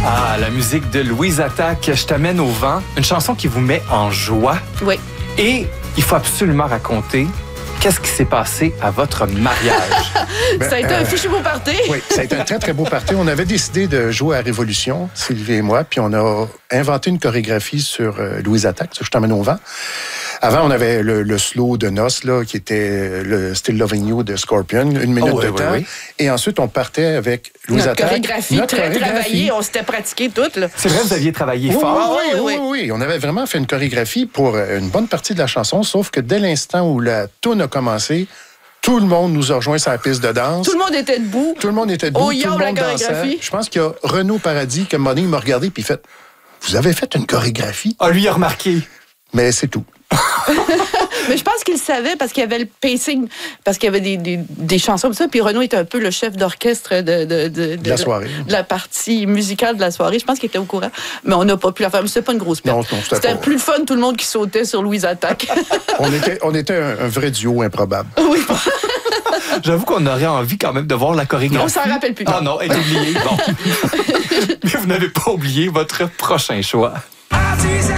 Ah, la musique de Louise Attaque, Je t'amène au vent, une chanson qui vous met en joie. Oui. Et il faut absolument raconter qu'est-ce qui s'est passé à votre mariage. Ça a été un fichu beau party. Oui, ça a été un très, très beau party. On avait décidé de jouer à Révolution, Sylvie et moi, puis on a inventé une chorégraphie sur Louise Attaque, sur Je t'amène au vent. Avant, on avait le slow de Noce, là, qui était le Still Loving You de Scorpion, 1 minute de temps. Oui. Et ensuite, on partait avec Louise Attaque. Notre chorégraphie, travaillée, on s'était pratiqué toutes. Là. C'est vrai, vous aviez travaillé fort. Oui. On avait vraiment fait une chorégraphie pour une bonne partie de la chanson, sauf que dès l'instant où la toune a commencé, tout le monde nous a rejoints sur la piste de danse. Tout le monde était debout. Tout le monde était debout. Au tout le monde dansait. Je pense qu'il y a Renaud Paradis qui m'a regardé puis fait « Vous avez fait une chorégraphie? » Ah, lui a remarqué. Mais c'est tout. Mais je pense qu'il savait parce qu'il y avait le pacing, parce qu'il y avait des chansons comme ça. Puis Renaud était un peu le chef d'orchestre de la soirée. De la partie musicale de la soirée. Je pense qu'il était au courant. Mais on n'a pas pu la faire. Mais c'était pas une grosse perte. Non, c'était plus le fun, tout le monde qui sautait sur Louise Attaque. on était un vrai duo improbable. Oui. J'avoue qu'on aurait envie quand même de voir la chorégraphie. On s'en rappelle plus. Ah non, elle est oubliée. Bon. Mais vous n'avez pas oublié votre prochain choix.